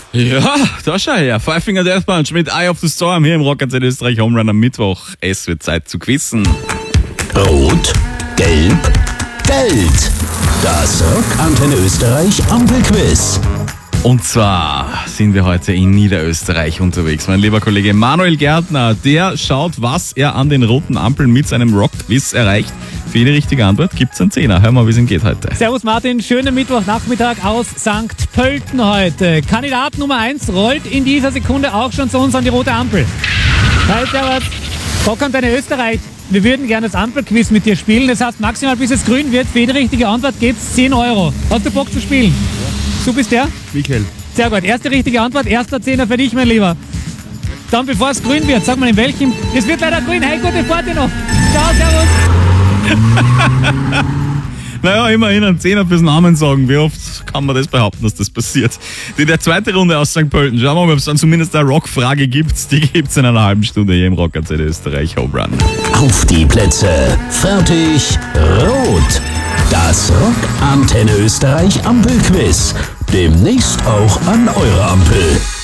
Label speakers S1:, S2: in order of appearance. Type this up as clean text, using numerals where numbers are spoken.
S1: Ja, da schau her. Five Finger Death Punch mit Eye of the Storm hier im Rock AZ Österreich Home Run am Mittwoch. Es wird Zeit zu quizzen.
S2: Rot, Gelb, Geld. Das Rock Antenne Österreich Ampelquiz.
S1: Und zwar sind wir heute in Niederösterreich unterwegs. Mein lieber Kollege Manuel Gärtner, der schaut, was er an den roten Ampeln mit seinem Rock-Quiz erreicht. Für jede richtige Antwort gibt's einen Zehner. Hör mal, wie es ihm geht heute.
S3: Servus Martin, schönen Mittwochnachmittag aus St. Pölten heute. Kandidat Nummer 1 rollt in dieser Sekunde auch schon zu uns an die rote Ampel. Hi, servus. Rock Antenne Österreich. Wir würden gerne das Ampelquiz mit dir spielen. Das heißt, maximal bis es grün wird. Für jede richtige Antwort gibt's 10 Euro. Hast du Bock zu spielen? Du bist der?
S4: Michael.
S3: Sehr gut. Erste richtige Antwort, erster Zehner für dich, mein Lieber. Dann, bevor es grün wird, sag mal in welchem. Es wird leider grün. Hey, gute Fahrt dir noch. Ciao, servus.
S1: Naja, immerhin einen Zehner fürs Namen sagen. Wie oft kann man das behaupten, dass das passiert? Die der zweite Runde aus St. Pölten. Schauen wir mal, ob es dann zumindest eine Rockfrage gibt. Die gibt's in einer halben Stunde hier im Rock AZ Österreich Home Run.
S2: Auf die Plätze, fertig, rot. Das Rock Antenne Österreich Ampelquiz. Demnächst auch an eurer Ampel.